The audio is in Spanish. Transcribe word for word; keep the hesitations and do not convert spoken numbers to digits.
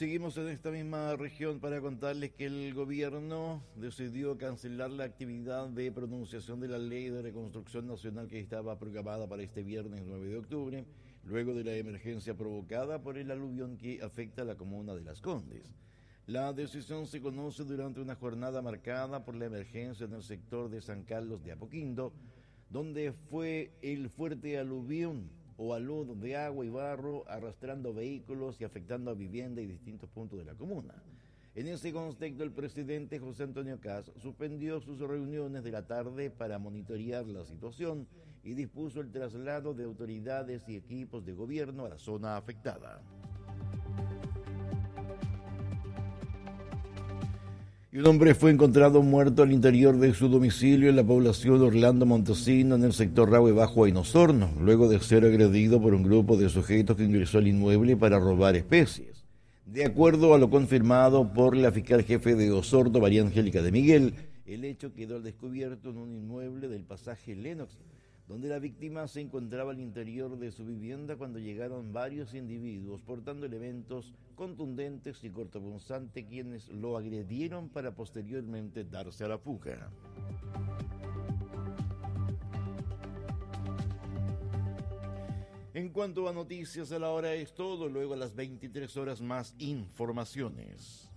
Seguimos en esta misma región para contarles que el gobierno decidió cancelar la actividad de pronunciación de la ley de reconstrucción nacional que estaba programada para este viernes nueve de octubre, luego de la emergencia provocada por el aluvión que afecta a la comuna de Las Condes. La decisión se conoce durante una jornada marcada por la emergencia en el sector de San Carlos de Apoquindo, donde fue el fuerte aluvión o alud de agua y barro arrastrando vehículos y afectando a vivienda y distintos puntos de la comuna. En ese contexto, el presidente José Antonio Kast suspendió sus reuniones de la tarde para monitorear la situación y dispuso el traslado de autoridades y equipos de gobierno a la zona afectada. Y un hombre fue encontrado muerto al interior de su domicilio en la población Orlando Montesino, en el sector Rahue Bajo en Osorno, luego de ser agredido por un grupo de sujetos que ingresó al inmueble para robar especies. De acuerdo a lo confirmado por la fiscal jefe de Osorno, María Angélica de Miguel, el hecho quedó al descubierto en un inmueble del pasaje Lenox, donde la víctima se encontraba al interior de su vivienda cuando llegaron varios individuos portando elementos contundentes y cortopunzantes, quienes lo agredieron para posteriormente darse a la fuga. En cuanto a noticias, a la hora es todo, luego a las veintitrés horas más informaciones.